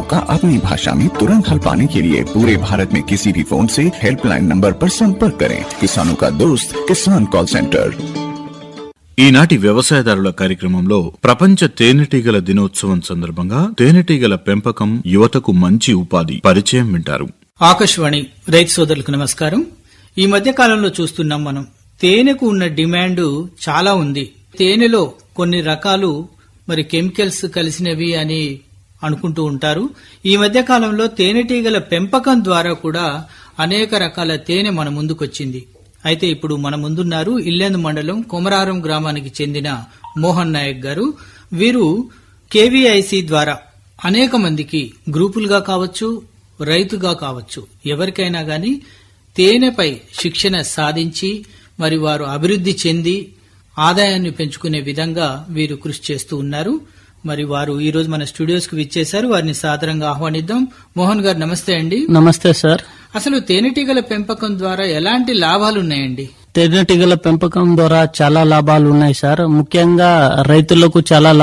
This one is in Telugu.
का अपनी भाषा में तुरंत हल पाने के लिए पूरे भारत में किसी भी फोन से हेल्पलाइन नंबर पर संपर्क करें। किसानों का दोस्त किसान कॉल सेंटर। ఈనాటి వ్యవసాయదారుల కార్యక్రమంలో ప్రపంచ తేనెటీగల దినోత్సవం సందర్భంగా తేనెటీగల పెంపకం యువతకు మంచి ఉపాధి పరిచయం వింటారు. ఆకాశవాణి రైతు సోదరులకు నమస్కారం. ఈ మధ్య కాలంలో చూస్తున్నాం మనం తేనెకు ఉన్న డిమాండ్ చాలా ఉంది. తేనెలో కొన్ని రకాలు మరి కెమికల్స్ కలిసినవి అని అనుకుంటూ ఉంటారు. ఈ మధ్య కాలంలో తేనెటీగల పెంపకం ద్వారా కూడా అనేక రకాల తేనె మన ముందుకొచ్చింది. అయితే ఇప్పుడు మన ముందున్నారు ఇల్లెందు మండలం కొమరారం గ్రామానికి చెందిన మోహన్ నాయక్ గారు. వీరు కేవీఐసి ద్వారా అనేక మందికి గ్రూపులుగా కావచ్చు, రైతుగా కావచ్చు, ఎవరికైనా గాని తేనెపై శిక్షణ సాధించి మరి వారు అభివృద్ది చెంది ఆదాయాన్ని పెంచుకునే విధంగా వీరు కృషి చేస్తూ ఉన్నారు. మరి వారు ఈ రోజు మన స్టూడియోస్ కు విచ్చేశారు. వారిని సాదరంగా ఆహ్వానిద్దాం. మోహన్ గారు నమస్తే అండి. నమస్తే సార్. అసలు తేనెటీగల పెంపకం ద్వారా ఎలాంటి లాభాలు ఉన్నాయండి? తేనెటీగల పెంపకం ద్వారా చాలా లాభాలు ఉన్నాయి సార్. ముఖ్యంగా రైతులకు చాలా